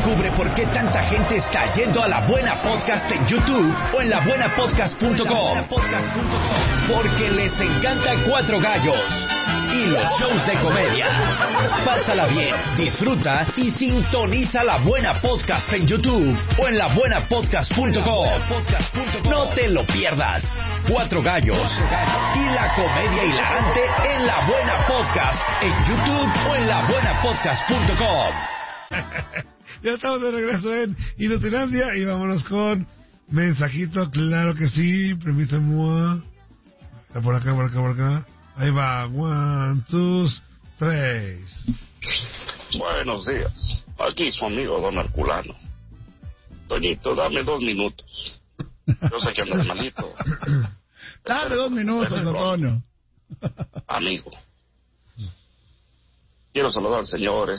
Descubre por qué tanta gente está yendo a La Buena Podcast en YouTube o en labuenapodcast.com. Porque les encanta Cuatro Gallos y los shows de comedia. Pásala bien, disfruta y sintoniza La Buena Podcast en YouTube o en labuenapodcast.com. No te lo pierdas. Cuatro Gallos y la comedia hilarante en La Buena Podcast en YouTube o en labuenapodcast.com. Ya estamos de regreso en Inutilandia y vámonos con mensajito, claro que sí, permítame. Por acá. Ahí va, 1, 2, 3. Buenos días, aquí su amigo Don Herculano. Toñito, dame 2 minutos. Yo sé que andas malito. Dale 2 minutos, Antonio. Amigo, quiero saludar al señor,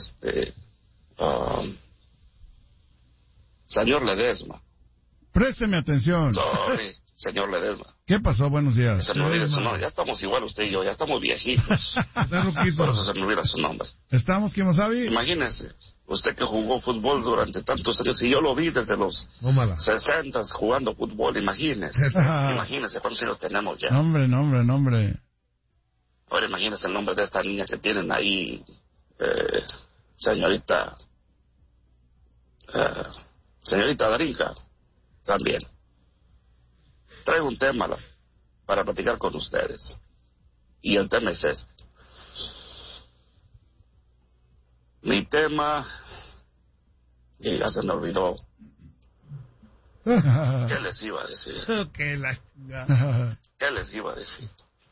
señor Ledesma. Présteme atención. Sorry, señor Ledesma. ¿Qué pasó? Buenos días. Se me olvida su nombre. Ya estamos igual usted y yo, ya estamos viejitos. Por eso se me olvida su nombre. ¿Estamos, Kimosabi? Imagínese, usted que jugó fútbol durante tantos años, y yo lo vi desde los 60 jugando fútbol, imagínese. Imagínese cuántos años tenemos ya. Nombre. Ahora imagínese el nombre de esta niña que tienen ahí, señorita Darinka, también. Traigo un tema para platicar con ustedes. Y el tema es este. Mi tema... Y ya se me olvidó. ¿Qué les iba a decir? ¿Qué les iba a decir?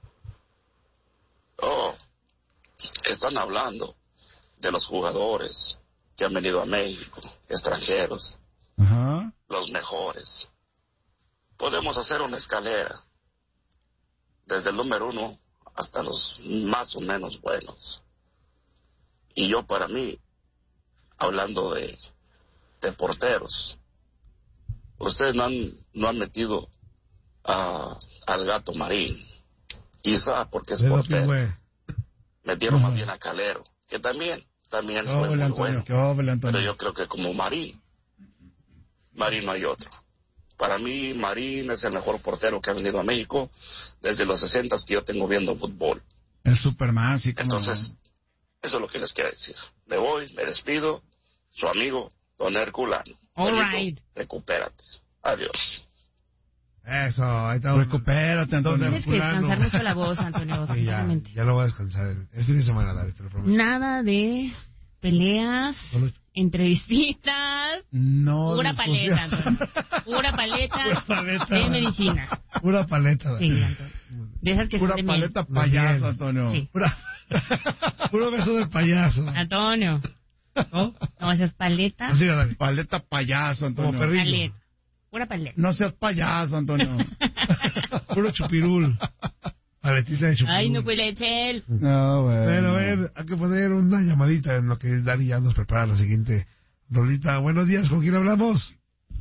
Oh, están hablando de los jugadores que han venido a México, extranjeros, los mejores. Podemos hacer una escalera desde el número 1 hasta los más o menos buenos. Y yo, para mí, hablando de porteros, ustedes no han metido al Gato Marín, quizá porque es portero. Metieron más bien a Calero, que también fue muy bueno. Pero yo creo que como Marín no hay otro. Para mí, Marín es el mejor portero que ha venido a México desde los 60 que yo tengo viendo fútbol. El Superman, sí. Entonces, eso es lo que les quiero decir. Me voy, me despido. Su amigo, Don Herculano. All right. Recupérate. Adiós. Eso, ahí está. Recupérate, Antonio. Tienes que descansar mucho la voz, Antonio. Sí, ya lo voy a descansar. El fin de semana, David, te lo prometo. Nada de peleas, entrevistitas. No. Pura paleta, Antonio. Pura paleta de medicina. Pura paleta, David. Sí, Antonio. De esas que pura son de paleta miel. payaso, Antonio. Sí. Puro beso del payaso. Antonio. No, esas paletas. Así, David. Paleta payaso, Antonio. Como perrillo. Paleta. Pura paleta. No seas payaso, Antonio. Puro chupirul. Paletita de chupirul. Ay, no puede ser. No, bueno. Pero a ver, hay que poner una llamadita en lo que Dani ya nos prepara la siguiente rolita. Buenos días, ¿con quién hablamos?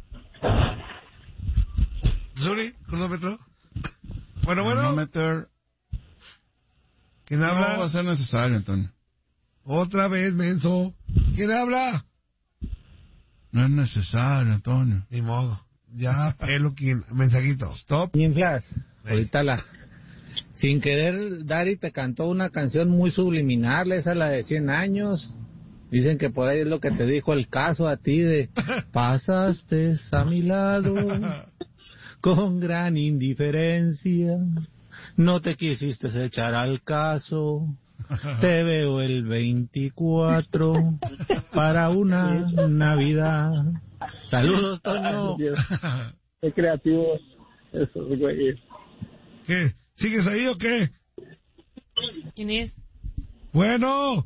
¿Zuri? ¿Cronómetro? Bueno. Cronómetro. ¿Quién habla? No va a ser necesario, Antonio. Otra vez, menso. ¿Quién habla? No es necesario, Antonio. Ni modo. Ya, Eloquín, mensajito. Stop. Inflas, ahorita sin querer, Dari te cantó una canción muy subliminal, esa la de 100 años. Dicen que por ahí es lo que te dijo el caso a ti de pasaste a mi lado con gran indiferencia, no te quisiste echar al caso, te veo el 24 para una Navidad. Saludos, Toño. Qué creativos esos güeyes. ¿Qué? ¿Sigues ahí o qué? ¿Quién es? Bueno.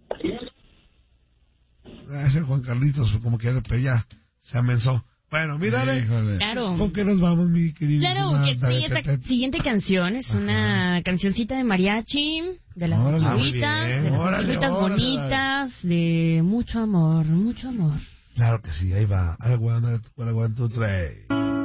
Es el Juan Carlitos, como que ya se amenzó. Bueno, mírale. Claro. ¿Con qué nos vamos, mi querido? Claro que sí, esta siguiente canción es una cancioncita de mariachi, de las antiguitas, bonitas, de mucho amor, mucho amor. Claro que sí, ahí va. One, 2, 3.